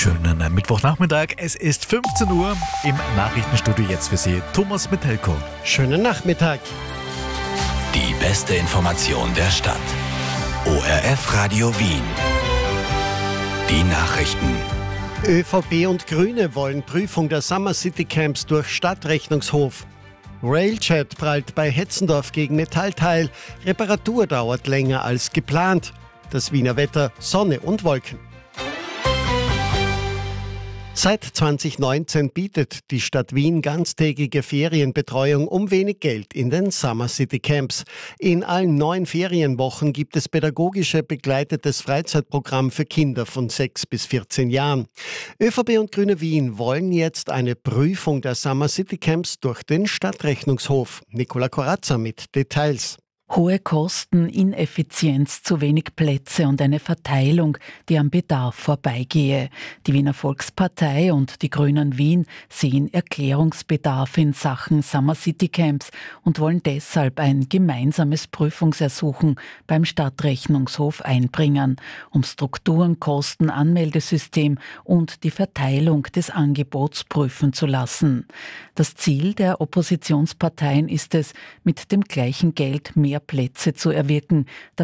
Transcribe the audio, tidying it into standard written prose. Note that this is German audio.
Schönen Mittwochnachmittag. Es ist 15 Uhr im Nachrichtenstudio jetzt für Sie Thomas Metelko. Schönen Nachmittag. Die beste Information der Stadt. ORF Radio Wien. Die Nachrichten. ÖVP und Grüne wollen Prüfung der Summer City Camps durch Stadtrechnungshof. Railjet prallt bei Hetzendorf gegen Metallteil. Reparatur dauert länger als geplant. Das Wiener Wetter: Sonne und Wolken. Seit 2019 bietet die Stadt Wien ganztägige Ferienbetreuung um wenig Geld in den Summer City Camps. In allen 9 Ferienwochen gibt es pädagogische begleitetes Freizeitprogramm für Kinder von 6 bis 14 Jahren. ÖVP und Grüne Wien wollen jetzt eine Prüfung der Summer City Camps durch den Stadtrechnungshof. Nicola Corazza mit Details. Hohe Kosten, Ineffizienz, zu wenig Plätze und eine Verteilung, die am Bedarf vorbeigehe. Die Wiener Volkspartei und die Grünen Wien sehen Erklärungsbedarf in Sachen Summer City Camps und wollen deshalb ein gemeinsames Prüfungsersuchen beim Stadtrechnungshof einbringen, um Strukturen, Kosten, Anmeldesystem und die Verteilung des Angebots prüfen zu lassen. Das Ziel der Oppositionsparteien ist es, mit dem gleichen Geld mehr Plätze zu erwirken,